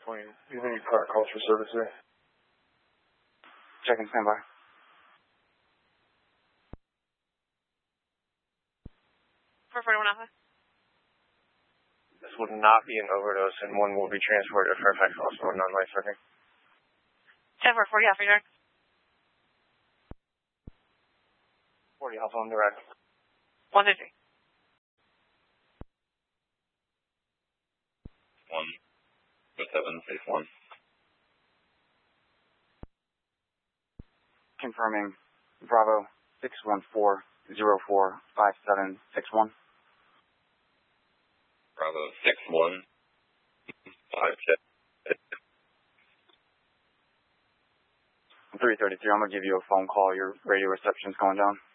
California. Do you have any car calls for service there? Checking standby. For 41 Alpha. This would not be an overdose, and one will be transported to Fairfax Hospital, non-life-threatening. 10 for 40 Alpha, direct. 40 Alpha, on direct. 123. 10761. Confirming Bravo 614-045761. Bravo 6157. 333, I'm going to give you a phone call. Your radio reception's going down.